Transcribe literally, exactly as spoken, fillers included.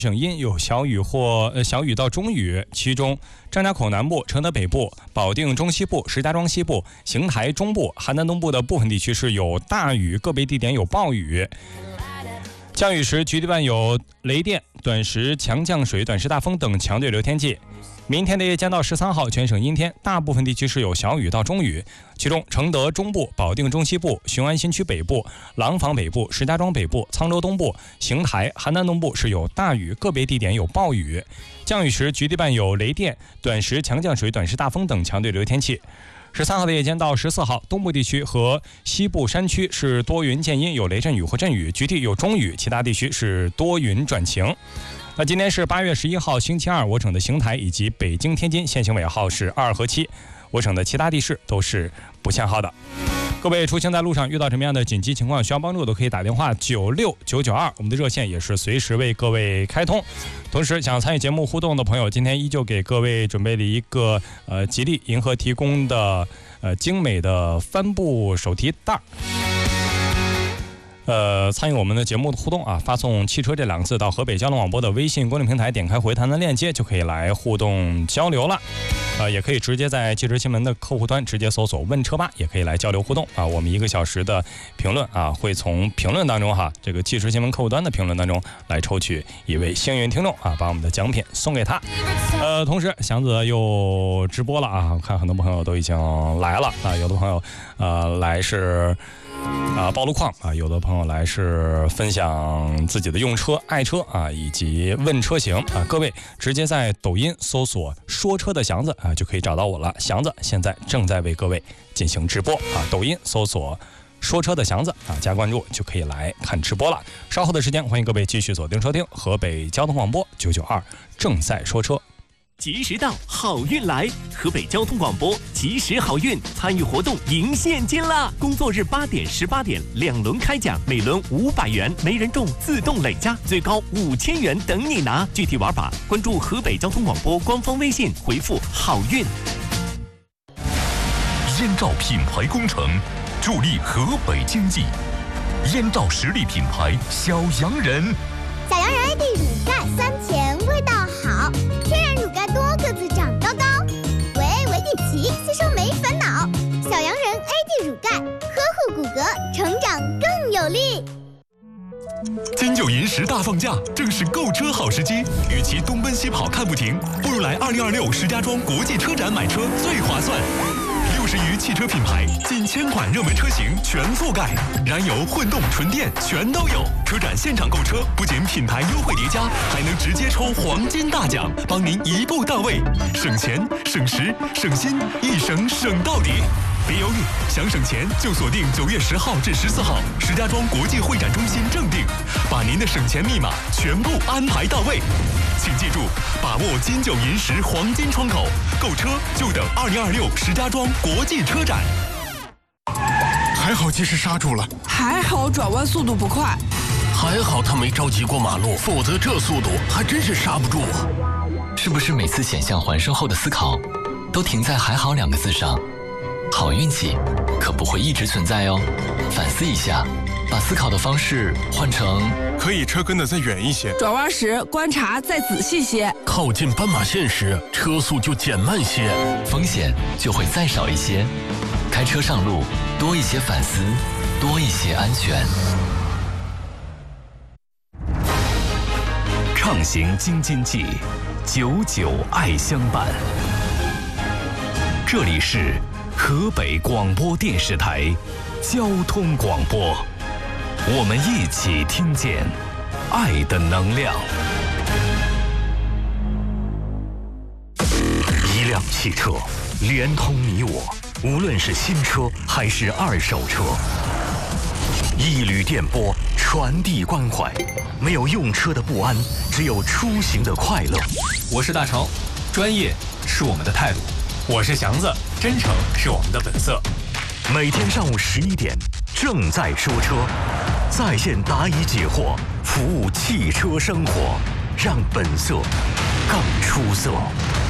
省阴有小雨或呃小雨到中雨，其中张家口南部、承德北部、保定中西部、石家庄西部、邢台中部、邯郸东部的部分地区是有大雨，个别地点有暴雨。降雨时，局地伴有雷电、短时强降水、短时大风等强对流天气。明天的夜间到十三号，全省阴天，大部分地区是有小雨到中雨，其中承德中部、保定中西部、雄安新区北部、廊坊北部、石家庄北部、沧州东部、邢台、邯郸东部是有大雨，个别地点有暴雨。降雨时，局地伴有雷电、短时强降水、短时大风等强对流天气。十三号的夜间到十四号，东部地区和西部山区是多云见阴，有雷阵雨或阵雨，局地有中雨，其他地区是多云转晴。那今天是八月十一号星期二，我省的邢台以及北京天津限行尾号是二和七，我省的其他地市都是不限号的。各位出行在路上遇到什么样的紧急情况需要帮助，都可以打电话九六九九二，我们的热线也是随时为各位开通。同时想参与节目互动的朋友，今天依旧给各位准备了一个呃吉利银河提供的呃精美的帆布手提袋。呃，参与我们的节目的互动啊，发送汽车这两个字到河北交通广播的微信公众平台，点开回弹的链接就可以来互动交流了。呃，也可以直接在汽车新闻的客户端直接搜索问车吧，也可以来交流互动啊。我们一个小时的评论啊，会从评论当中哈，这个汽车新闻客户端的评论当中来抽取一位幸运听众啊，把我们的奖品送给他。呃，同时祥子又直播了啊，看很多朋友都已经来了啊，有的朋友呃来是。啊，报路况啊，有的朋友来是分享自己的用车、爱车啊，以及问车型啊。各位直接在抖音搜索“说车的祥子”啊，就可以找到我了。祥子现在正在为各位进行直播啊，抖音搜索“说车的祥子”啊，加关注就可以来看直播了。稍后的时间，欢迎各位继续锁定收听河北交通广播九九二正在说车。 及时到，好运来！河北交通广播及时好运参与活动赢现金啦！工作日八点、十八点两轮开奖，每轮五百元，没人中自动累加，最高五千元等你拿。具体玩法关注河北交通广播官方微信，回复好运。 燕赵品牌工程助力河北经济，燕赵实力品牌小洋人。 小洋人 A D 乳钙酸甜味道好，天然乳钙多个子长高高，维 A 维 D 皮吸收没烦恼。小洋人 A D 乳钙呵护骨骼，成长更有力。 金九银十大放假，正是购车好时机。与其东奔西跑看不停，不如来二零二六石家庄国际车展买车最划算。六十余汽车品牌，近千款热门车型全覆盖，燃油、混动、纯电全都有。车展现场购车，不仅品牌优惠叠加，还能直接抽黄金大奖，帮您一步到位，省钱、省时、省心，一省省到底。别犹豫，想省钱就锁定九月十号至十四号石家庄国际会展中心正定，把您的省钱密码全部安排到位。请记住，把握金九银十黄金窗口，购车就等二零二六石家庄国际车展。 还好及时刹住了， 还好转弯速度不快， 还好他没着急过马路，否则这速度还真是刹不住啊！ 是不是每次险象环生后的思考，都停在“还好”两个字上？好运气可不会一直存在哦，反思一下，把思考的方式换成可以车跟得再远一些， 转弯时观察再仔细些， 靠近斑马线时车速就减慢些， 风险就会再少一些。开车上路，多一些反思，多一些安全。 畅行京津冀，久久爱相伴。这里是河北广播电视台交通广播，我们一起听见爱的能量。一辆汽车连通你我，无论是新车还是二手车，一缕电波传递关怀，没有用车的不安，只有出行的快乐。 我是大成，专业是我们的态度；我是祥子，真诚是我们的本色。 每天上午十一点，正在说车，在线答疑解惑，服务汽车生活，让本色更出色。